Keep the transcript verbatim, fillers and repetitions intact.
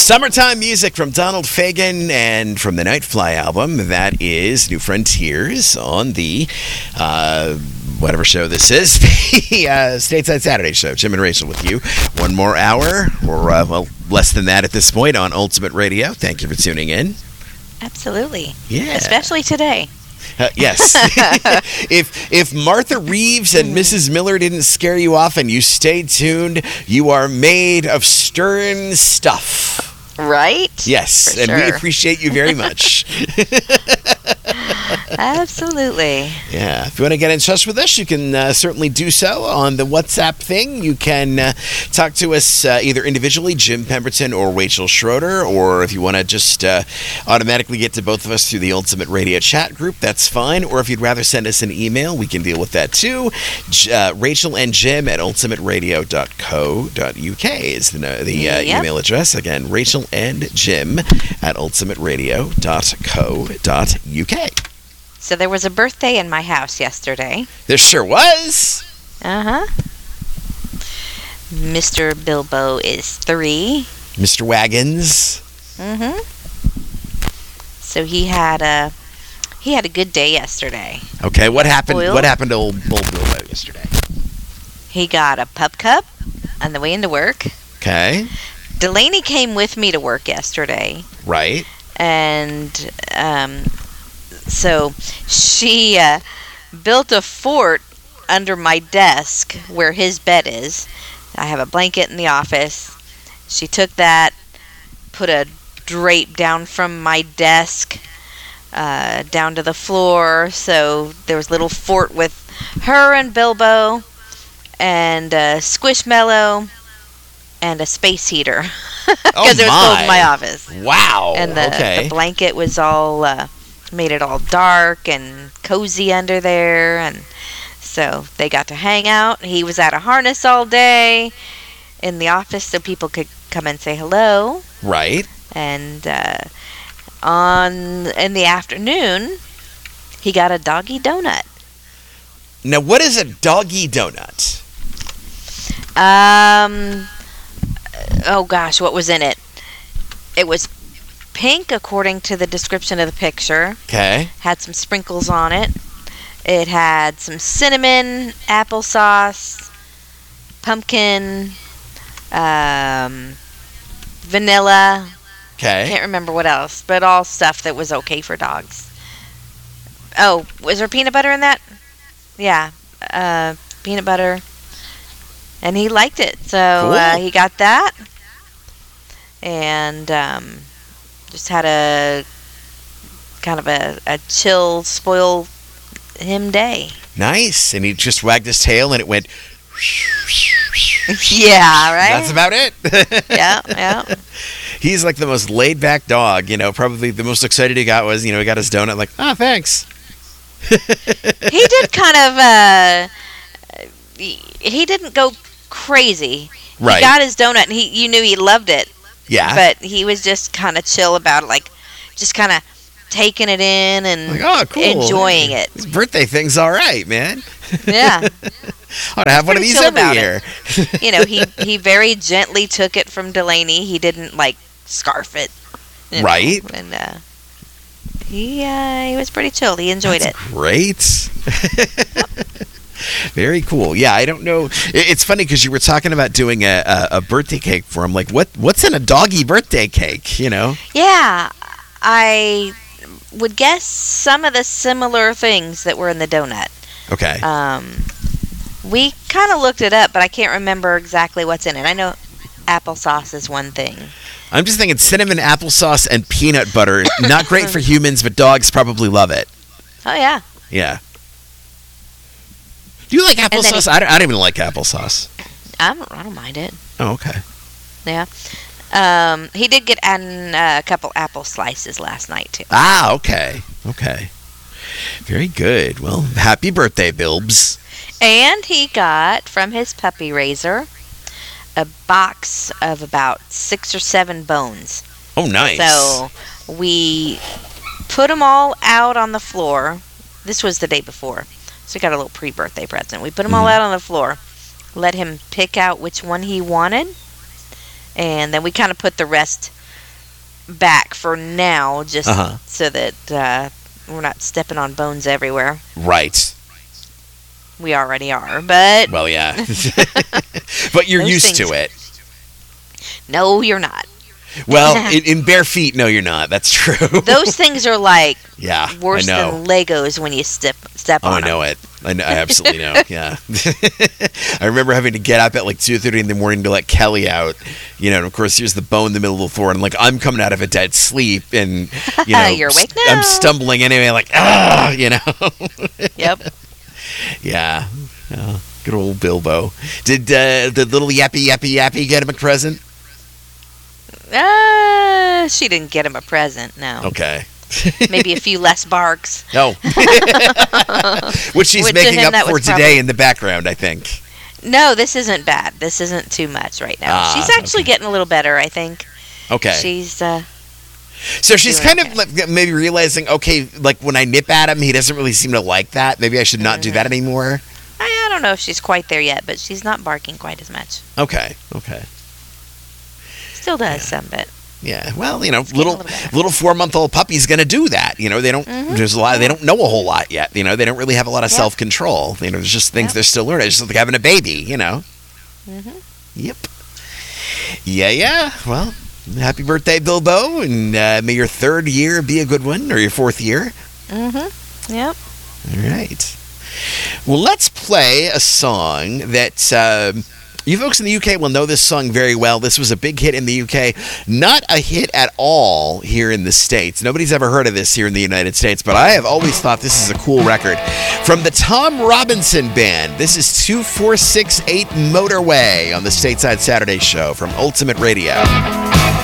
Summertime music from Donald Fagen and from the Nightfly album. That is New Frontiers on the, uh, whatever show this is, the uh, Stateside Saturday Show. Jim and Rachel with you. One more hour, or, uh, well, less than that at this point on Ultimate Radio. Thank you for tuning in. Absolutely. Yeah. Especially today. Uh, yes. if if Martha Reeves and Missus Miller didn't scare you off and you stayed tuned, you are made of stern stuff. Right? Yes, For and sure. we appreciate you very much. Absolutely. Yeah, if you want to get in touch with us, you can uh, certainly do so on the WhatsApp thing. You can uh, talk to us uh, either individually, Jim Pemberton or Rachel Schroeder, or if you want to just uh, automatically get to both of us through the Ultimate Radio chat group, that's fine. Or if you'd rather send us an email, we can deal with that too. J- uh, Rachel and Jim at ultimate radio dot co dot u k is the, the uh, Yep. email address. Again, Rachel and Jim at ultimate radio dot co dot u k. So there was a birthday in my house yesterday. There sure was. Uh-huh. Mister Bilbo is three. Mister Wagons. Mm-hmm. So he had a he had a good day yesterday. Okay, what happened? Spoiled. What happened to old old Bilbo yesterday? He got a pup cup on the way into work. Okay, Delaney came with me to work yesterday. right. And um, so she uh, built a fort under my desk where his bed is. I have a blanket in the office. She took that, put a drape down from my desk uh, down to the floor. So there was a little fort with her and Bilbo and uh, Squishmallow and a space heater. Because Oh it was cold my. in my office. Wow. And the, okay. the blanket was all, uh, made it all dark and cozy under there. And so they got to hang out. He was at a harness all day in the office so people could come and say hello. Right. And uh, on in the afternoon, he got a doggy donut. Now, what is a doggy donut? Um, oh gosh, what was in it? It was pink according to the description of the picture. Okay. Had some sprinkles on it. It had some cinnamon, applesauce, pumpkin, um, vanilla. Okay. Can't remember what else, but all stuff that was okay for dogs. Oh, was there peanut butter in that? Yeah, uh, peanut butter. And he liked it, so uh, Cool. he got that. And um, just had a kind of a, a chill, spoil him day. Nice. And he just wagged his tail, and it went. Yeah, right? That's about it. Yeah, yeah. He's like the most laid back dog. You know, probably the most excited he got was, you know, he got his donut. Like, oh, thanks. He did kind of, uh, he, he didn't go crazy. Right. He got his donut, and he, you knew he loved it. Yeah. But he was just kind of chill about it, like, just kind of taking it in and Like, oh, cool. enjoying it. His birthday thing's all right, man. Yeah. Ought to have one of Pretty these chill every about year. You know, he, he very gently took it from Delaney. He didn't, like, scarf it. you know, Right. And uh, he, uh, he was pretty chilled. He enjoyed That's it. great. Very cool. Yeah, I don't know. It- It's funny because you were talking about doing a, a, a birthday cake for him. Like, what what's in a doggy birthday cake, you know? Yeah, I would guess some of the similar things that were in the donut. Okay. Um, we kind of looked it up, but I can't remember exactly what's in it. I know applesauce is one thing. I'm just thinking cinnamon, applesauce, and peanut butter. Not great for humans, but dogs probably love it. Oh, yeah. Yeah. Do you like then applesauce? I don't, I don't even like applesauce. I don't, I don't mind it. Oh, okay. Yeah. Um, he did get an, uh, a couple apple slices last night, too. Ah, okay. Okay. Very good. Well, happy birthday, Bilbs. And he got, from his puppy raiser, a box of about six or seven bones. Oh, nice. So we put them all out on the floor. This was the day before. So we got a little pre-birthday present. We put them all Mhm. out on the floor. Let him pick out which one he wanted. And then we kind of put the rest back for now, just Uh-huh. so that uh, we're not stepping on bones everywhere. Right. We already are, but Well, yeah. But you're Those used to things- it. no, you're not. Well, in, in bare feet, no, you're not. That's true. Those things are like yeah, worse I know. than Legos when you step step Oh, on I know them. it. I, know, I absolutely know. Yeah. I remember having to get up at like two thirty in the morning to let Kelly out. You know, and of course, here's the bone in the middle of the floor, and like I'm coming out of a dead sleep, and you know, You're awake st- I'm now. stumbling anyway, like ah, you know. Yep. Yeah. Yeah. Good old Bilbo. Did uh, the little yappy yappy yappy get him a present? Uh, she didn't get him a present. No. Okay. Maybe a few less barks. No. Which she's Which to making him, up that for was today probably- in the background, I think. No, this isn't bad. This isn't too much right now. Ah, She's actually okay. getting a little better, I think. Okay. She's uh So she's doing kind of okay. like, maybe realizing, okay, like when I nip at him, he doesn't really seem to like that. Maybe I should not do that Mm-hmm. anymore. I, I don't know if she's quite there yet, but she's not barking quite as much. Okay. Okay. Still does some, but Yeah. Well, you know, getting little a little better. little four month old puppy's gonna do that. You know, they don't. Mhm. There's a lot. They don't know a whole lot yet. You know, they don't really have a lot of Yep. self control. You know, there's just things Yep. they're still learning. It's just like having a baby. You know. Mhm. Yep. Yeah. Yeah. Well, happy birthday, Bilbo, and uh, may your third year be a good one, or your fourth year. Mm-hmm. Yep. All right. Well, let's play a song that um, you folks in the U K will know this song very well. This was a big hit in the U K, not a hit at all here in the States. Nobody's ever heard of this here in the United States, but I have always thought this is a cool record. From the Tom Robinson Band, this is two four six eight Motorway on the Stateside Saturday Show from Ultimate Radio.